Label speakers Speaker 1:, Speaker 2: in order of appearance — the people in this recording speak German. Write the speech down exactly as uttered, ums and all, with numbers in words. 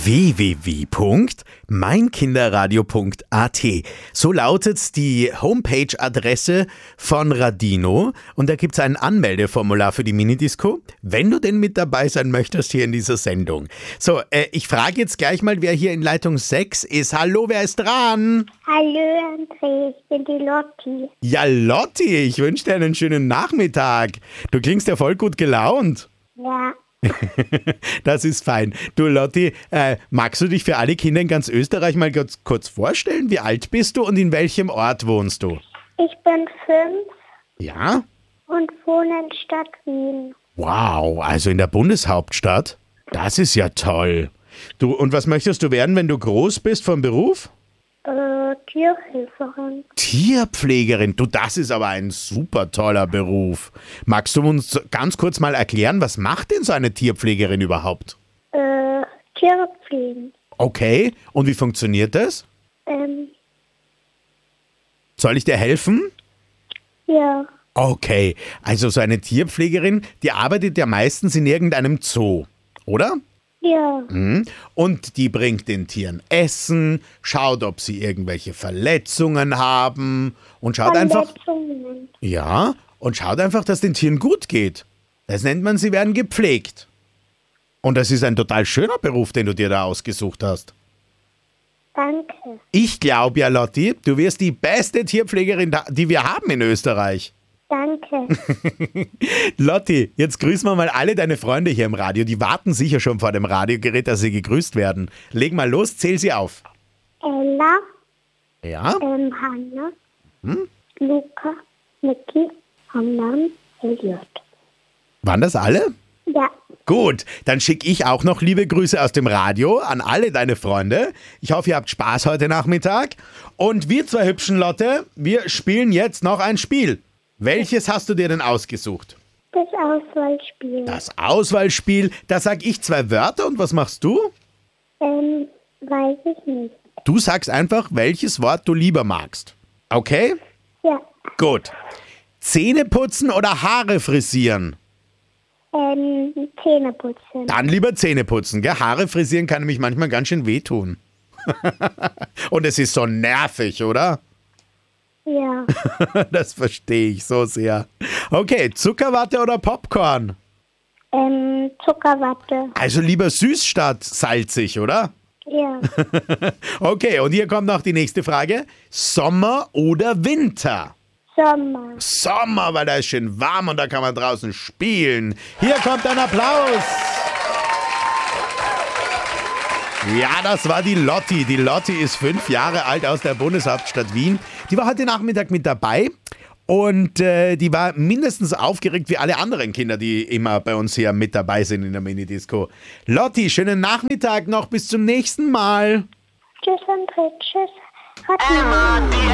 Speaker 1: w w w punkt mein kinderradio punkt a t. So lautet die Homepage-Adresse von Radino. Und da gibt es ein Anmeldeformular für die Minidisco, wenn du denn mit dabei sein möchtest hier in dieser Sendung. So, äh, ich frage jetzt gleich mal, wer hier in Leitung sechs ist. Hallo, wer ist dran?
Speaker 2: Hallo André, ich bin die Lotti.
Speaker 1: Ja, Lotti, ich wünsche dir einen schönen Nachmittag. Du klingst ja voll gut gelaunt.
Speaker 2: Ja,
Speaker 1: Das ist fein. Du Lotti, äh, magst du dich für alle Kinder in ganz Österreich mal kurz, kurz vorstellen? Wie alt bist du und in welchem Ort wohnst du?
Speaker 2: ich bin fünf
Speaker 1: Ja?
Speaker 2: und wohne in Stadt Wien.
Speaker 1: Wow, also in der Bundeshauptstadt? Das ist ja toll. Du, und was möchtest du werden, wenn du groß bist vom Beruf?
Speaker 2: Äh, Tierhelferin.
Speaker 1: Tierpflegerin. Du, das ist aber ein super toller Beruf. Magst du uns ganz kurz mal erklären, was macht denn so eine Tierpflegerin überhaupt?
Speaker 2: Äh, Tiere pflegen.
Speaker 1: Okay, und wie funktioniert das?
Speaker 2: Ähm,
Speaker 1: Soll ich dir helfen?
Speaker 2: ja,
Speaker 1: Okay, also so eine Tierpflegerin, die arbeitet ja meistens in irgendeinem Zoo, oder?
Speaker 2: ja,
Speaker 1: Mhm. Und die bringt den Tieren Essen, schaut, ob sie irgendwelche Verletzungen haben und schaut einfach,
Speaker 2: Verletzungen.
Speaker 1: ja, und schaut einfach, dass den Tieren gut geht. Das nennt man, sie werden gepflegt. Und das ist ein total schöner Beruf, den du dir da ausgesucht hast.
Speaker 2: Danke.
Speaker 1: Ich glaube ja, Lotti, du wirst die beste Tierpflegerin, da- die wir haben in Österreich.
Speaker 2: Danke.
Speaker 1: Lotti, jetzt grüßen wir mal alle deine Freunde hier im Radio. Die warten sicher schon vor dem Radiogerät, dass sie gegrüßt werden. Leg mal los, zähl sie auf.
Speaker 2: Ella,
Speaker 1: Ja?
Speaker 2: ähm, Hanna, Luca, Niki, Hamnan, Elliot.
Speaker 1: Waren das alle?
Speaker 2: Ja,
Speaker 1: Gut, dann schicke ich auch noch liebe Grüße aus dem Radio an alle deine Freunde. Ich hoffe, ihr habt Spaß heute Nachmittag. Und wir zwei hübschen Lotte, wir spielen jetzt noch ein Spiel. Welches hast du dir denn ausgesucht?
Speaker 2: das Auswahlspiel.
Speaker 1: Das Auswahlspiel, da sag ich zwei Wörter und was machst du?
Speaker 2: Ähm, weiß ich nicht.
Speaker 1: Du sagst einfach, welches Wort du lieber magst. Okay?
Speaker 2: Ja,
Speaker 1: Gut. Zähne putzen oder Haare frisieren?
Speaker 2: ähm, Zähne putzen.
Speaker 1: Dann lieber Zähne putzen, gell? Haare frisieren kann nämlich manchmal ganz schön wehtun. Und es ist so nervig, oder?
Speaker 2: Ja,
Speaker 1: Das verstehe ich so sehr. Okay, Zuckerwatte oder Popcorn?
Speaker 2: ähm, Zuckerwatte.
Speaker 1: Also lieber süß statt salzig, oder?
Speaker 2: Ja,
Speaker 1: Okay, und hier kommt noch die nächste Frage. Sommer oder Winter?
Speaker 2: Sommer.
Speaker 1: Sommer, weil da ist schön warm und da kann man draußen spielen. Hier kommt ein Applaus. Ja, das war die Lotti. Die Lotti ist fünf Jahre alt aus der Bundeshauptstadt Wien. Die war heute Nachmittag mit dabei und äh, die war mindestens aufgeregt wie alle anderen Kinder, die immer bei uns hier mit dabei sind in der Minidisco. Lotti, schönen Nachmittag noch. Bis zum nächsten Mal.
Speaker 2: Tschüss, André. Tschüss. Hat